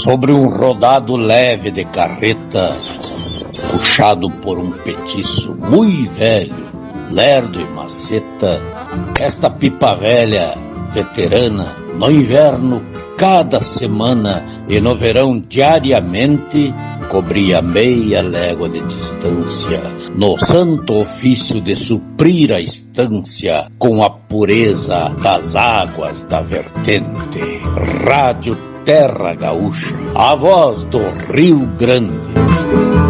sobre um rodado leve de carreta, puxado por um petiço muito velho, lerdo e maceta, esta pipa velha, veterana, no inverno, cada semana, e no verão, diariamente, cobria meia légua de distância, no santo ofício de suprir a estância com a pureza das águas da vertente. Rádio Terra Gaúcha, a voz do Rio Grande.